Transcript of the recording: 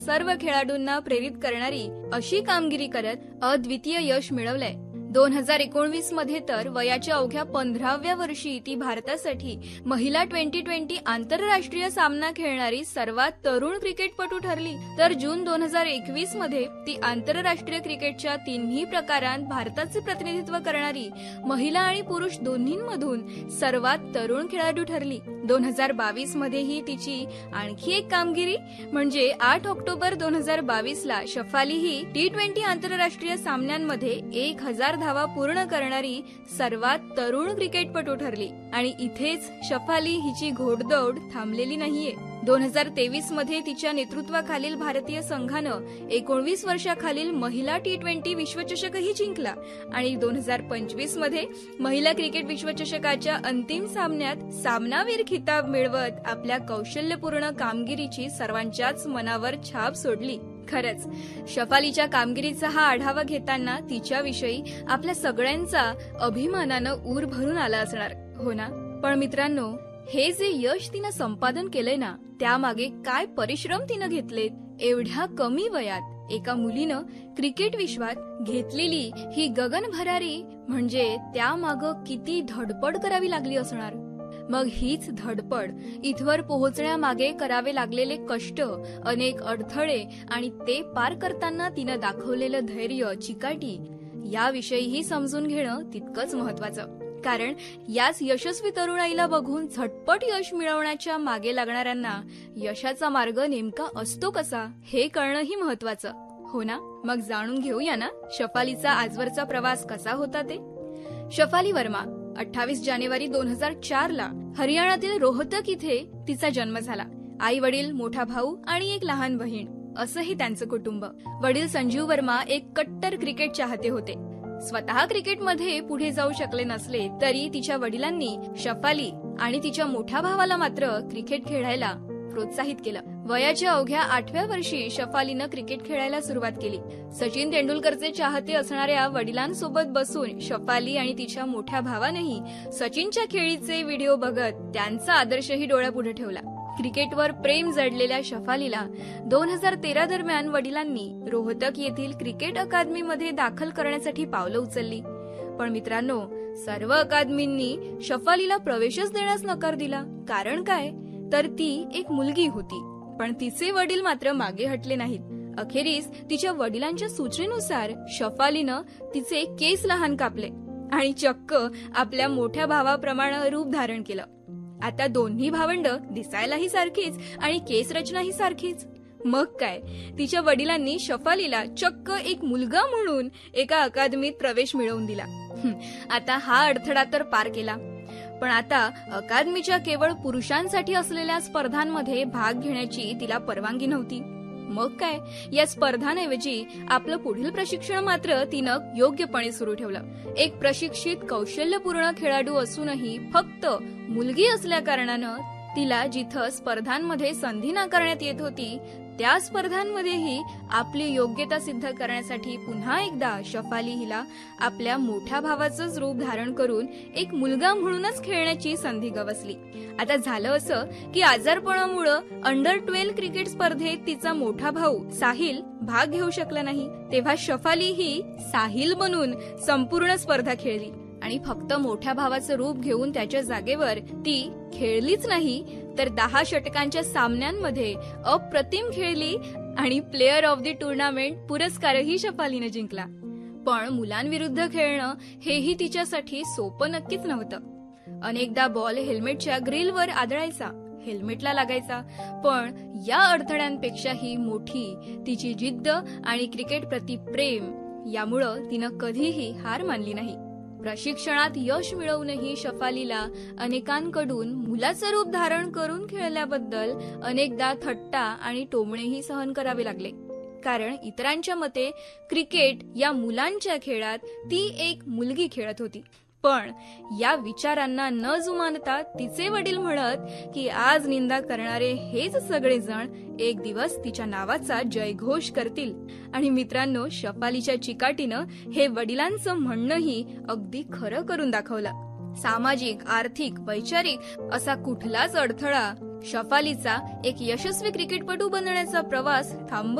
सर्व खेळाडूंना प्रेरित करणारी अशी कामगिरी करत अद्वितीय यश मिळवलंय। 2019 मध्ये तर वयाच्या अवघ्या 15व्या वर्षी ती भारतासाठी महिला T20 आंतरराष्ट्रीय सामना खेळणारी सर्वात तरुण क्रिकेटपटू ठरली। तर जून 2021 मध्ये ती आंतरराष्ट्रीय क्रिकेटच्या तिन्ही प्रकारांत भारताचे प्रतिनिधित्व करणारी महिला आणि पुरुष दोन्हींमधून सर्वात तरुण खेळाडू ठरली। 2022 मध्येही तिची आणखी एक कामगिरी म्हणजे 8 ऑक्टोबर 2022 ला शफाली ही T20 आंतरराष्ट्रीय सामन्यांमध्ये 1000 धावा पूर्ण करणारी सर्वात तरुण क्रिकेटपटू ठरली। आणि इथेच शफाली हिची घोडदौड थांबलेली नाहीये। 2023 मध्ये तिच्या नेतृत्वाखालील भारतीय संघानं 19 वर्षाखालील महिला T20 विश्वचषकही जिंकला आणि 2025 मध्ये महिला क्रिकेट विश्वचषकाच्या अंतिम सामन्यात सामनावीर खिताब मिळवत आपल्या कौशल्यपूर्ण कामगिरीची सर्वांच्याच मनावर छाप सोडली। खरंच शफालीच्या कामगिरीचा हा आढावा घेताना तिच्याविषयी आपल्या सगळ्यांचा अभिमानानं ऊर भरून आला असणार, हो ना? पण मित्रांनो, हे जे यश तिनं संपादन केलंय ना, त्यामागे काय परिश्रम तिनं घेतलेत। एवढ्या कमी वयात एका मुलीनं क्रिकेट विश्वात घेतलेली ही गगनभरारी म्हणजे त्यामागं किती धडपड करावी लागली असणार। मग हीच धडपड इथवर पोहोचण्यामागे करावे लागलेले कष्ट, अनेक अडथळे आणि ते पार करताना तिनं दाखवलेलं धैर्य, चिकाटी याविषयीही समजून घेणं तितकंच महत्वाचं। कारण याच यशस्वी तरुणाईला बघून झटपट यश मिळवण्याच्या मागे लागणाऱ्यांना यशाचा मार्ग नेमका असतो कसा हे कळणंही महत्वाचं, हो ना? मग जाणून घेऊया ना शफालीचा आजवरचा प्रवास कसा होता ते। शफाली वर्मा 28 जानेवारी 2004 ला हरियाणातील रोहतक इथे तिचा जन्म झाला। आई वडील, मोठा भाऊ आणि एक लहान बहीण असंही त्यांचं कुटुंब। वडील संजीव वर्मा एक कट्टर क्रिकेट चाहते होते। स्वतः क्रिकेटमध्ये पुढे जाऊ शकले नसले तरी तिच्या वडिलांनी शफाली आणि तिच्या मोठ्या भावाला मात्र क्रिकेट खेळायला प्रोत्साहित केलं। वयाच्या अवघ्या 8व्या वर्षी शफालीनं क्रिकेट खेळायला सुरुवात केली। सचिन तेंडुलकरचे चाहते असणाऱ्या वडिलांसोबत बसून शफाली आणि तिच्या मोठ्या भावानंही सचिनच्या खेळीचे व्हिडिओ बघत त्यांचा आदर्शही डोळ्यापुढे ठेवला। क्रिकेटवर प्रेम जडलेल्या शफालीला 2013 दरम्यान वडिलांनी रोहतक येथील क्रिकेट अकादमीमध्ये दाखल करण्यासाठी पावलं उचलली। पण मित्रांनो, सर्व अकादमींनी शफालीला प्रवेशच देण्यास नकार दिला। कारण काय तर ती एक मुलगी होती। पण तिचे वडील मात्र मागे हटले नाहीत। अखेरीस तिच्या वडिलांच्या सूचनेनुसार शफालीनं तिचे केस लहान कापले आणि चक्क आपल्या मोठ्या भावाप्रमाणे रूप धारण केलं। आता दोन्ही भावंड दिसायलाही सारखीच आणि केस रचनाही सारखीच। मग काय, तिच्या वडिलांनी शफालीला चक्क एक मुलगा म्हणून एका अकादमीत प्रवेश मिळवून दिला। आता हा अडथळा तर पार केला, पण आता अकादमीच्या केवळ पुरुषांसाठी असलेल्या स्पर्धांमध्ये भाग घेण्याची तिला परवानगी नव्हती। मग काय, या स्पर्धांऐवजी आपलं पुढील प्रशिक्षण मात्र तिनं योग्यपणे सुरू ठेवलं। एक प्रशिक्षित कौशल्यपूर्ण खेळाडू असूनही फक्त मुलगी असल्या कारणानं तिला जिथं स्पर्धांमध्ये संधी नाकारण्यात येत होती त्या स्पर्धांमध्येही आपली योग्यता सिद्ध करण्यासाठी पुन्हा एकदा शफाली हिला आपल्या मोठ्या भावाचंच रूप धारण करून एक मुलगा म्हणूनच खेळण्याची संधी गवसली। आता झालं असं की आजारपणामुळे अंडर-12 क्रिकेट स्पर्धेत तिचा मोठा भाऊ साहिल भाग घेऊ शकला नाही। तेव्हा शफाली ही साहिल बनून संपूर्ण स्पर्धा खेळली आणि फक्त मोठ्या भावाचं रूप घेऊन त्याच्या जागेवर ती खेळलीच नाही तर 10 षटकांच्या सामन्यांमध्ये अप्रतिम खेळली आणि प्लेअर ऑफ द टुर्नामेंट पुरस्कारही शफालीने जिंकला। पण मुलांविरुद्ध खेळणं हेही तिच्यासाठी सोपं नक्कीच नव्हतं। अनेकदा बॉल हेल्मेटच्या ग्रिलवर आदळायचा, हेल्मेटला लागायचा, पण या अडथळ्यांपेक्षाही मोठी तिची जिद्द आणि क्रिकेट प्रति प्रेम यामुळं तिनं कधीही हार मानली नाही। प्रशिक्षणात यश मिळवूनही शफालीला अनेकांकडून मुलाचं रूप धारण करून खेळल्याबद्दल अनेकदा थट्टा आणि टोमणेही सहन करावे लागले। कारण इतरांच्या मते क्रिकेट या मुलांच्या खेळात ती एक मुलगी खेळत होती। पण या विचारांना न जुमानता तिचे वडील म्हणत की आज निंदा करणारे हेच सगळेजण एक दिवस तिच्या नावाचा जयघोष करतील। आणि मित्रांनो, शफालीच्या चिकाटीनं हे वडिलांचं म्हणणंही अगदी खरं करून दाखवलं। सामाजिक, आर्थिक, वैचारिक असा कुठलाच अडथळा शफालीचा एक यशस्वी क्रिकेटपटू बनण्याचा प्रवास थांबवू